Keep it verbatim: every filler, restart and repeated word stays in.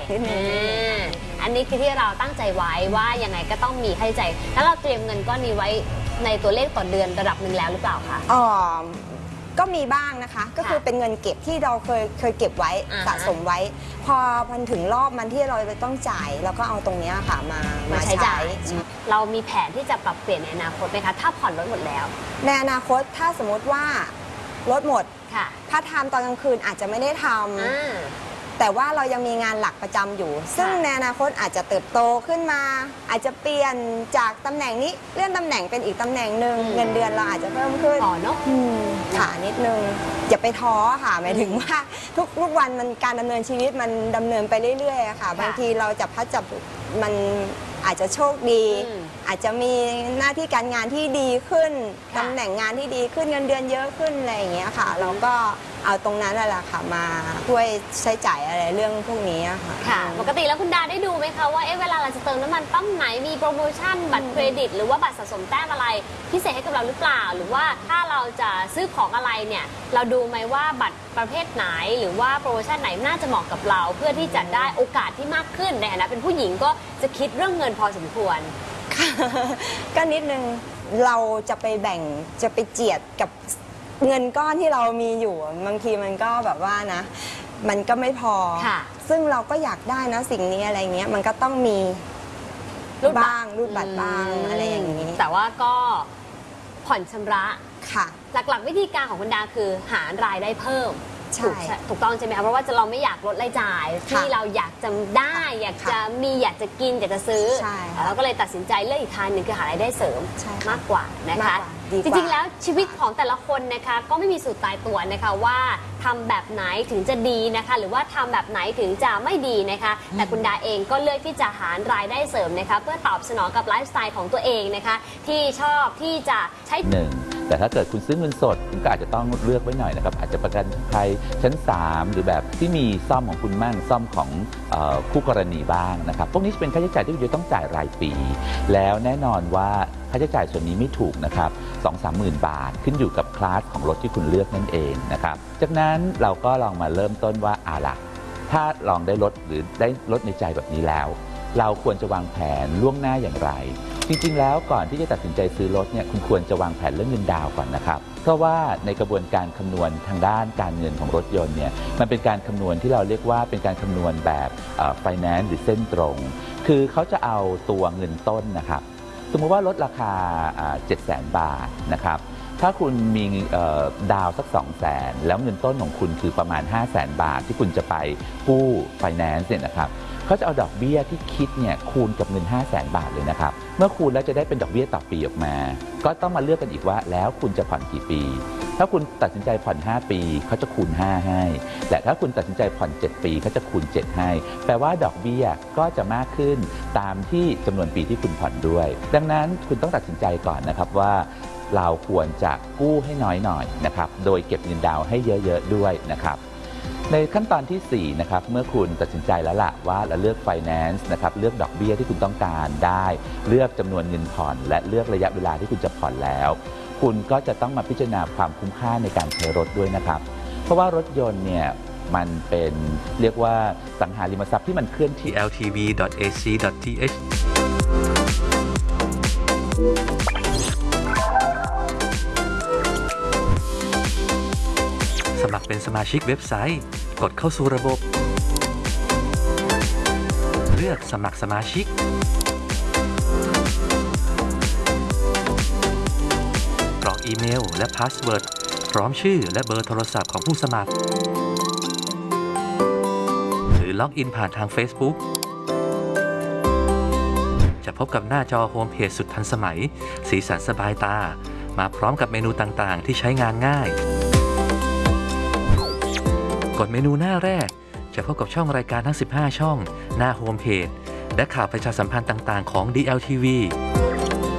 นิดนึงอันนี้คือที่เราตั้งใจไว้ว่ายังไงก็ต้องมีค่าใช้จ่ายแล้วเราเตรียมเงินก้อนนี้ไว้ในตัวเลขต่อเดือนระดับหนึ่งแล้วหรือเปล่าคะอ๋อก็มีบ้างนะคะก็คือเป็นเงินเก็บที่เราเคยเคยเก็บไว้สะสมไว้พอมันถึงรอบมันที่เราจะต้องจ่ายเราก็เอาตรงนี้ค่ะมามาใช้จ่ายเรามีแผนที่จะปรับเปลี่ยนในอนาคตไหมคะถ้าผ่อนรถหมดแล้วในอนาคตถ้าสมมติว่ารถหมดถ้าทำตอนกลางคืนอาจจะไม่ได้ทำแต่ว่าเรายังมีงานหลักประจำอยู่ซึ่งในอนาคตอาจจะเติบโตขึ้นมาอาจจะเปลี่ยนจากตำแหน่งนี้เลื่อนตำแหน่งเป็นอีกตำแหน่งหนึ่งเงินเดือนเราอาจจะเพิ่มขึ้นอ๋อเนาะค่ะนิดนึงอย่าไปท้อค่ะหมายถึงว่าทุกทุกวันมันการดำเนินชีวิตมันดำเนินไปเรื่อยๆค่ะบางทีเราจับพัดจับมันอาจจะโชคดีอาจจะมีหน้าที่การงานที่ดีขึ้นตำแหน่งงานที่ดีขึ้นเงินเดือนเยอะขึ้นอะไรอย่างเงี้ยค่ะเราก็เอาตรงนั้นแหละค่ะมาช่วยใช้จ่ายอะไรเรื่องพวกนี้ค่ะค่ะปกติแล้วคุณดาได้ดูไหมคะว่าเอ๊ะเวลาเราจะเติมน้ำมันปั๊มไหนมีโปรโมชั่นบัตรเครดิตหรือว่าบัตรสะสมแต้มอะไรพิเศษให้กับเราหรือเปล่าหรือว่าถ้าเราจะซื้อของอะไรเนี่ยเราดูไหมว่าบัตรประเภทไหนหรือว่าโปรโมชั่นไหนน่าจะเหมาะกับเราเพื่อที่จะได้โอกาสที่มากขึ้นในฐานะเป็นผู้หญิงก็จะคิดเรื่องเงินพอสมควรก็นิดนึงเราจะไปแบ่งจะไปเจียดกับเงินก้อนที่เรามีอยู่บางทีมันก็แบบว่านะมันก็ไม่พอซึ่งเราก็อยากได้นะสิ่งนี้อะไรเงี้ยมันก็ต้องมีรูดบ้างรูดบัตรบ้างอะไรอย่างนี้แต่ว่าก็ผ่อนชำระค่ะหลักๆวิธีการของคุณดาคือหารายได้เพิ่มถูกถูกต้องใช่ไหมคะเพราะว่าเราไม่อยากลดรายจ่ายที่เราอยากจะได้อยากจะมีอยากจะกินอยากจะซื้อเราก็เลยตัดสินใจเลือกอีกทางหนึ่งคือหารายได้เสริมมากกว่านะคะจริงๆแล้วชีวิตของแต่ละคนนะคะก็ไม่มีสูตรตายตัวนะคะว่าทำแบบไหนถึงจะดีนะคะหรือว่าทำแบบไหนถึงจะไม่ดีนะคะแต่คุณดาเองก็เลือกที่จะหารายได้เสริมนะคะเพื่อตอบสนองกับไลฟ์สไตล์ของตัวเองนะคะที่ชอบที่จะใช้หนึ่งแต่ถ้าเกิดคุณซื้อเงินสดคุณก็อาจจะต้องเลือกไว้หน่อยนะครับอาจจะประกันภัยชั้นสามหรือแบบที่มีซ่อมของคุณมั่งซ่อมของคู่กรณีบ้างนะครับพวกนี้จะเป็นค่าใช้จ่ายที่คุณจะต้องจ่ายรายปีแล้วแน่นอนว่าค่าใช้จ่ายส่วนนี้ไม่ถูกนะครับสองสามหมื่นบาทขึ้นอยู่กับคลาสของรถที่คุณเลือกนั่นเองนะครับจากนั้นเราก็ลองมาเริ่มต้นว่าอ่ะล่ะถ้าลองได้รถหรือได้รถในใจแบบนี้แล้วเราควรจะวางแผนล่วงหน้าอย่างไรจริงๆแล้วก่อนที่จะตัดสินใจซื้อรถเนี่ยคุณควรจะวางแผนเรื่องเงินดาวก่อนนะครับเพราะว่าในกระบวนการคำนวณทางด้านการเงินของรถยนต์เนี่ยมันเป็นการคำนวณที่เราเรียกว่าเป็นการคำนวณแบบ finance หรือเส้นตรงคือเขาจะเอาตัวเงินต้นนะครับสมมติว่ารถราคาเจ็ดแสนบาทนะครับถ้าคุณมีดาวสักสองแสนแล้วเงินต้นของคุณคือประมาณห้าแสนบาทที่คุณจะไปกู้ไฟแนนซ์เนี่ยนะครับเขาจะเอาดอกเบี้ยที่คิดเนี่ยคูณกับเงินห้าแสนบาทเลยนะครับเมื่อคูณแล้วจะได้เป็นดอกเบี้ยต่อปีออกมาก็ต้องมาเลือกกันอีกว่าแล้วคุณจะผ่อนกี่ปีถ้าคุณตัดสินใจผ่อนห้าปีเขาจะคูณห้าให้แต่ถ้าคุณตัดสินใจผ่อนเจ็ดปีเขาจะคูณเจ็ดให้แปลว่าดอกเบี้ยก็จะมากขึ้นตามที่จำนวนปีที่คุณผ่อนด้วยดังนั้นคุณต้องตัดสินใจก่อนนะครับว่าเราควรจะกู้ให้น้อยหน่อยนะครับโดยเก็บเงินดาวให้เยอะๆด้วยนะครับในขั้นตอนที่สี่นะครับเมื่อคุณตัดสินใจแล้วล่ะว่าเราเลือกไฟแนนซ์นะครับเลือกดอกเบี้ยที่คุณต้องการได้เลือกจำนวนเงินผ่อนและเลือกระยะเวลาที่คุณจะผ่อนแล้วคุณก็จะต้องมาพิจารณาความคุ้มค่าในการใช้รถด้วยนะครับเพราะว่ารถยนต์เนี่ยมันเป็นเรียกว่าสังหาริมทรัพย์ที่มันเคลื่อนที่แอล ที วี ดอท เอ ซี ดอท ที เอช สมัครเป็นสมาชิกเว็บไซต์กดเข้าสู่ระบบเลือกสมัครสมาชิกกรอกอีเมลและพาสเวิร์ดพร้อมชื่อและเบอร์โทรศัพท์ของผู้สมัครหรือล็อกอินผ่านทาง Facebook จะพบกับหน้าจอโฮมเพจสุดทันสมัยสีสันสบายตามาพร้อมกับเมนูต่างๆที่ใช้งานง่ายกดเมนูหน้าแรกจะพบกับช่องรายการทั้งสิบห้าช่องหน้าโฮมเพจและข่าวประชาสัมพันธ์ต่างๆของ ดี แอล ที วี